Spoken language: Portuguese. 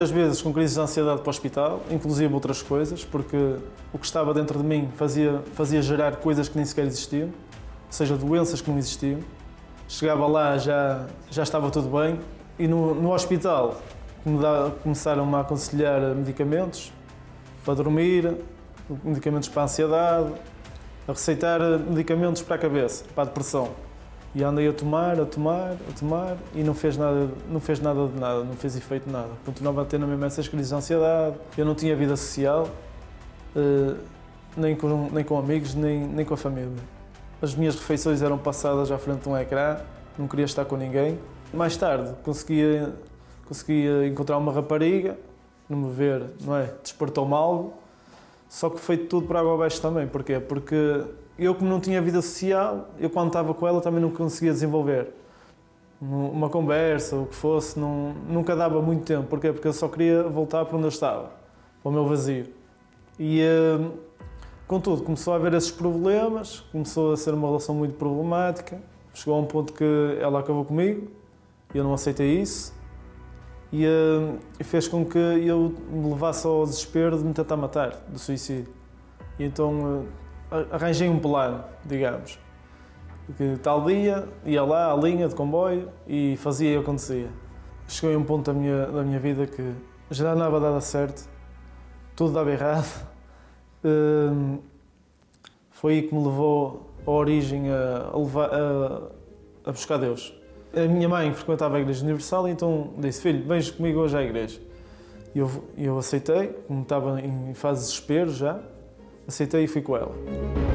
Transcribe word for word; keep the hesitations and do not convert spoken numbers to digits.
Às vezes com crises de ansiedade para o hospital, inclusive outras coisas, porque o que estava dentro de mim fazia, fazia gerar coisas que nem sequer existiam, ou seja, doenças que não existiam. Chegava lá, já, já estava tudo bem, e no, no hospital começaram-me a aconselhar medicamentos para dormir, medicamentos para a ansiedade, a receitar medicamentos para a cabeça, para a depressão. E andei a tomar, a tomar, a tomar e não fez nada, não fez nada de nada, não fez efeito de nada. Continuava a ter na mesma essas crises de ansiedade, eu não tinha vida social, nem com, nem com amigos, nem, nem com a família. As minhas refeições eram passadas à frente de um ecrã, não queria estar com ninguém. Mais tarde conseguia, conseguia encontrar uma rapariga, não me ver, não é? Despertou-me algo, só que foi tudo por água abaixo também. Porquê? Porque eu, como não tinha vida social, eu quando estava com ela também não conseguia desenvolver. Uma conversa, o que fosse, não, nunca dava muito tempo. Porquê? Porque eu só queria voltar para onde eu estava, para o meu vazio. E, contudo, começou a haver esses problemas, começou a ser uma relação muito problemática. Chegou a um ponto que ela acabou comigo, e eu não aceitei isso. E, e fez com que eu me levasse ao desespero de me tentar matar, do suicídio. E então arranjei um plano, digamos, que tal dia ia lá à linha de comboio e fazia e acontecia. Cheguei a um ponto da minha, da minha vida que já não dava nada certo, tudo dava errado. Um, foi aí que me levou a origem a, a, levar, a, a buscar Deus. A minha mãe frequentava a Igreja Universal e então disse: filho, vens comigo hoje à igreja. E eu, eu aceitei, como estava em fase de desespero já, aceitei e fui com ela.